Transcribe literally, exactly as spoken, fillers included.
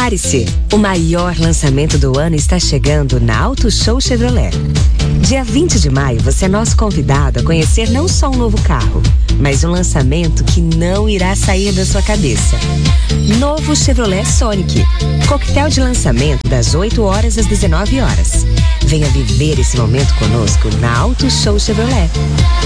Prepare-se! O maior lançamento do ano está chegando na Auto Show Chevrolet. Dia vinte de maio, você é nosso convidado a conhecer não só um novo carro, mas um lançamento que não irá sair da sua cabeça. Novo Chevrolet Sonic. Coquetel de lançamento das oito horas às dezenove horas. Venha viver esse momento conosco na Auto Show Chevrolet.